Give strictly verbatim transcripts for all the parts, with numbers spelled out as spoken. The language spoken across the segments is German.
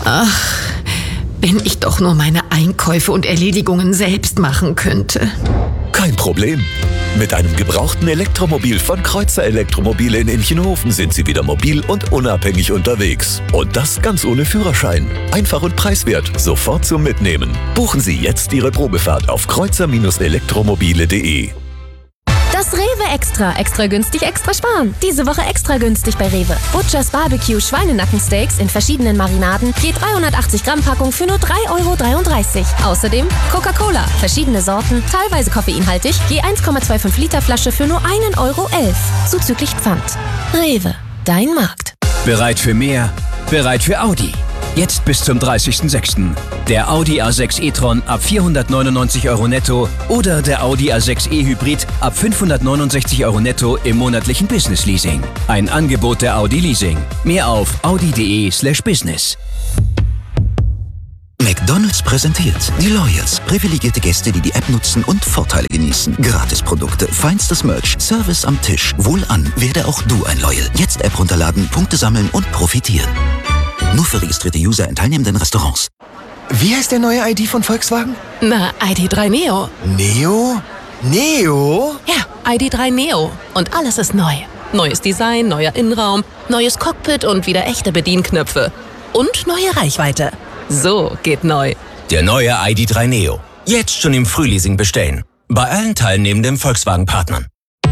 Ach, wenn ich doch nur meine Einkäufe und Erledigungen selbst machen könnte. Kein Problem. Mit einem gebrauchten Elektromobil von Kreuzer Elektromobile in Inchenhofen sind Sie wieder mobil und unabhängig unterwegs. Und das ganz ohne Führerschein. Einfach und preiswert, sofort zum Mitnehmen. Buchen Sie jetzt Ihre Probefahrt auf kreuzer Elektromobile punkt de. Das Rewe Extra. Extra günstig, extra sparen. Diese Woche extra günstig bei Rewe. Butchers Barbecue Schweinenackensteaks in verschiedenen Marinaden. Je dreihundertachtzig Gramm Packung für nur drei Euro dreiunddreißig. Außerdem Coca-Cola. Verschiedene Sorten, teilweise koffeinhaltig. Je eins Komma fünfundzwanzig Liter Flasche für nur einen Euro elf. Zuzüglich Pfand. Rewe. Dein Markt. Bereit für mehr? Bereit für Audi. Jetzt bis zum dreißigsten sechsten Der Audi A sechs e-tron ab vierhundertneunundneunzig Euro netto oder der Audi A sechs e-Hybrid ab fünfhundertneunundsechzig Euro netto im monatlichen Business Leasing. Ein Angebot der Audi Leasing. Mehr auf audi punkt de slash business. McDonald's präsentiert die Loyals. Privilegierte Gäste, die die App nutzen und Vorteile genießen. Gratisprodukte, feinstes Merch, Service am Tisch. Wohlan, werde auch du ein Loyal. Jetzt App runterladen, Punkte sammeln und profitieren. Nur für registrierte User in teilnehmenden Restaurants. Wie heißt der neue I D von Volkswagen? Na, I D drei Neo. Neo? Neo? Ja, I D drei Neo. Und alles ist neu. Neues Design, neuer Innenraum, neues Cockpit und wieder echte Bedienknöpfe. Und neue Reichweite. So geht neu. Der neue I D drei Neo. Jetzt schon im Frühleasing bestellen. Bei allen teilnehmenden Volkswagen-Partnern.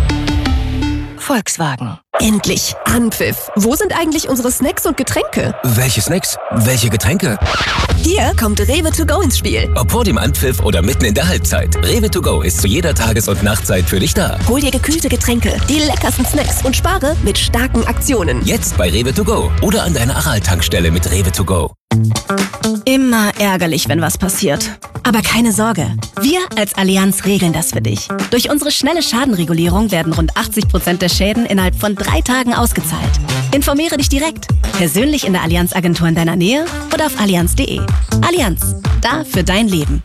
Volkswagen. Endlich Anpfiff. Wo sind eigentlich unsere Snacks und Getränke? Welche Snacks? Welche Getränke? Hier kommt Rewe to go ins Spiel. Ob vor dem Anpfiff oder mitten in der Halbzeit. Rewe to go ist zu jeder Tages- und Nachtzeit für dich da. Hol dir gekühlte Getränke, die leckersten Snacks und spare mit starken Aktionen. Jetzt bei Rewe to go oder an deiner Aral-Tankstelle mit Rewe to go. Immer ärgerlich, wenn was passiert. Aber keine Sorge, wir als Allianz regeln das für dich. Durch unsere schnelle Schadenregulierung werden rund achtzig Prozent der Schäden innerhalb von drei Tagen ausgezahlt. Informiere dich direkt, persönlich in der Allianz-Agentur in deiner Nähe oder auf allianz punkt de. Allianz, da für dein Leben.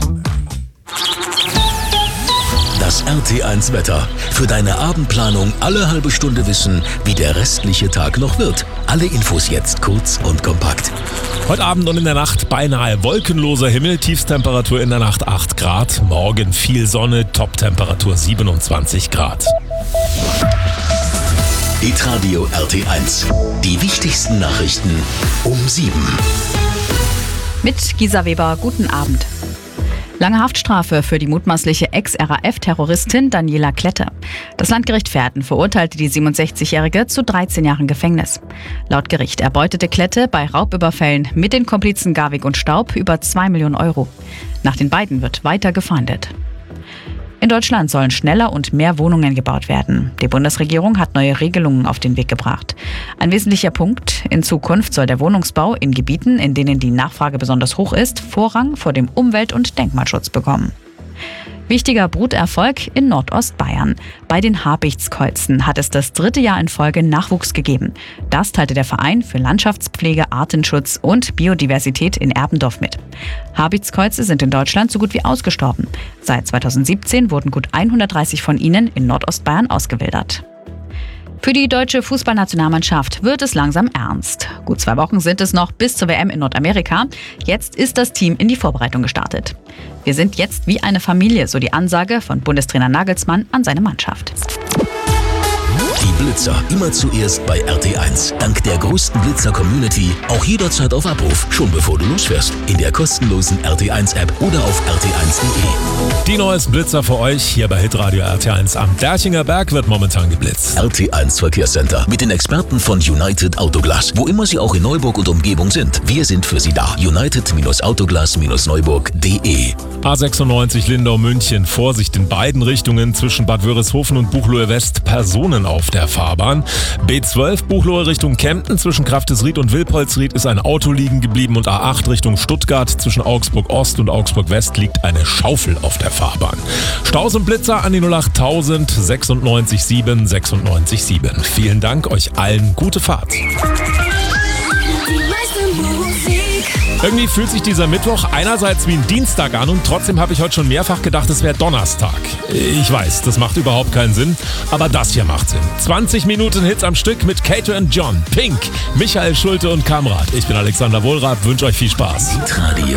Das R T eins Wetter. Für deine Abendplanung alle halbe Stunde wissen, wie der restliche Tag noch wird. Alle Infos jetzt kurz und kompakt. Heute Abend und in der Nacht beinahe wolkenloser Himmel, Tiefstemperatur in der Nacht acht Grad. Morgen viel Sonne, Toptemperatur siebenundzwanzig Grad. Hitradio R T eins. Die wichtigsten Nachrichten um sieben. Mit Gisa Weber, guten Abend. Lange Haftstrafe für die mutmaßliche Ex-R A F-Terroristin Daniela Klette. Das Landgericht Verden verurteilte die siebenundsechzigjährige zu dreizehn Jahren Gefängnis. Laut Gericht erbeutete Klette bei Raubüberfällen mit den Komplizen Garwig und Staub über zwei Millionen Euro. Nach den beiden wird weiter gefahndet. In Deutschland sollen schneller und mehr Wohnungen gebaut werden. Die Bundesregierung hat neue Regelungen auf den Weg gebracht. Ein wesentlicher Punkt: In Zukunft soll der Wohnungsbau in Gebieten, in denen die Nachfrage besonders hoch ist, Vorrang vor dem Umwelt- und Denkmalschutz bekommen. Wichtiger Bruterfolg in Nordostbayern. Bei den Habichtskäuzen hat es das dritte Jahr in Folge Nachwuchs gegeben. Das teilte der Verein für Landschaftspflege, Artenschutz und Biodiversität in Erbendorf mit. Habichtskäuze sind in Deutschland so gut wie ausgestorben. Seit zweitausendsiebzehn wurden gut hundertdreißig von ihnen in Nordostbayern ausgewildert. Für die deutsche Fußballnationalmannschaft wird es langsam ernst. Gut zwei Wochen sind es noch bis zur W M in Nordamerika. Jetzt ist das Team in die Vorbereitung gestartet. Wir sind jetzt wie eine Familie, so die Ansage von Bundestrainer Nagelsmann an seine Mannschaft. Die Blitzer immer zuerst bei R T eins. Dank der größten Blitzer-Community auch jederzeit auf Abruf, schon bevor du losfährst. In der kostenlosen R T eins App oder auf r t eins punkt de. Die neuesten Blitzer für euch hier bei Hitradio R T eins. Am Derchinger Berg wird momentan geblitzt. R T eins Verkehrscenter mit den Experten von United Autoglas. Wo immer sie auch in Neuburg und Umgebung sind, wir sind für sie da. United Autoglas Neuburg punkt de. A sechsundneunzig Lindau-München. Vorsicht in beiden Richtungen zwischen Bad Wörishofen und Buchloe West. Personen auf der Fahrbahn. B zwölf Buchloe Richtung Kempten. Zwischen Kraftesried und Wilpolsried ist ein Auto liegen geblieben. Und A acht Richtung Stuttgart. Zwischen Augsburg Ost und Augsburg West liegt eine Schaufel auf der Fahrbahn. Staus und Blitzer an die null acht tausend sechsundneunzig sieben sechsundneunzig sieben. Vielen Dank, euch allen gute Fahrt. Irgendwie fühlt sich dieser Mittwoch einerseits wie ein Dienstag an und trotzdem habe ich heute schon mehrfach gedacht, es wäre Donnerstag. Ich weiß, das macht überhaupt keinen Sinn, aber das hier macht Sinn. zwanzig Minuten Hits am Stück mit Kato und John, Pink, Michael Schulte und Kamrat. Ich bin Alexander Wohlrath, wünsche euch viel Spaß. Hitradio